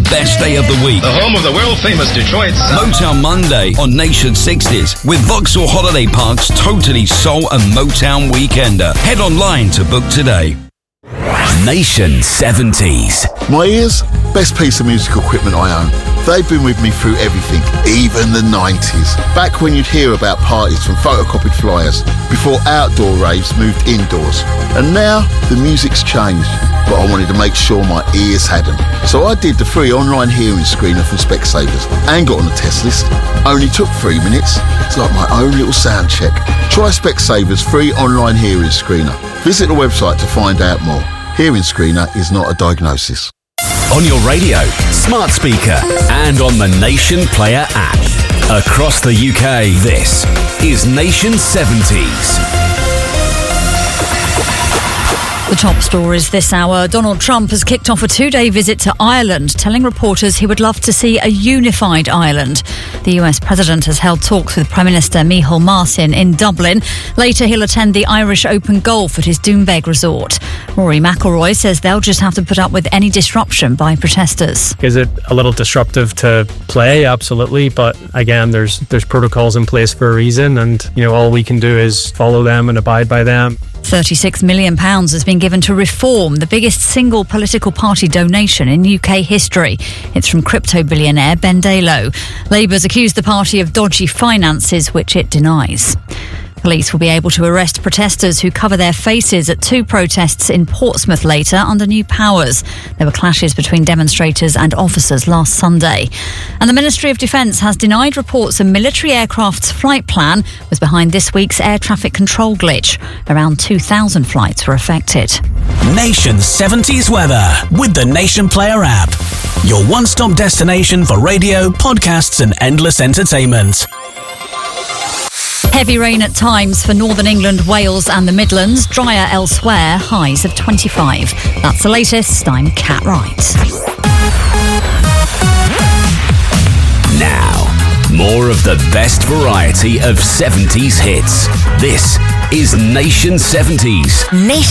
best day of the week. The home of the world-famous Detroit Sun. Motown Monday on Nation 60s with Vauxhall Holiday Park's totally soul and Motown weekender. Head online to book today. Nation 70s. My ears, best piece of musical equipment I own. They've been with me through everything, even the 90s. Back when you'd hear about parties from photocopied flyers, before outdoor raves moved indoors. And now, the music's changed, but I wanted to make sure my ears had them. So I did the free online hearing screener from Specsavers and got on the test list. Only took 3 minutes. It's like my own little sound check. Try Specsavers free online hearing screener. Visit the website to find out more. Hearing screener is not a diagnosis. On your radio, smart speaker, and on the Nation Player app. Across the UK, this is Nation 70s. The top stories this hour. Donald Trump has kicked off a 2-day visit to Ireland, telling reporters he would love to see a unified Ireland. The US president has held talks with Prime Minister Micheál Martin in Dublin. Later, he'll attend the Irish Open Golf at his Doonbeg resort. Rory McIlroy says they'll just have to put up with any disruption by protesters. Is it a little disruptive to play? Absolutely. But again, there's protocols in place for a reason, and all we can do is follow them and abide by them. £36 million has been given to Reform, the biggest single political party donation in UK history. It's from crypto billionaire Ben Dalo. Labour's accused the party of dodgy finances, which it denies. Police will be able to arrest protesters who cover their faces at 2 protests in Portsmouth later under new powers. There were clashes between demonstrators and officers last Sunday. And the Ministry of Defence has denied reports a military aircraft's flight plan was behind this week's air traffic control glitch. Around 2,000 flights were affected. Nation 70s weather with the Nation Player app. Your one-stop destination for radio, podcasts and endless entertainment. Heavy rain at times for northern England, Wales and the Midlands. Drier elsewhere, highs of 25. That's the latest. I'm Kat Wright. Now, more of the best variety of 70s hits. This is Nation 70s.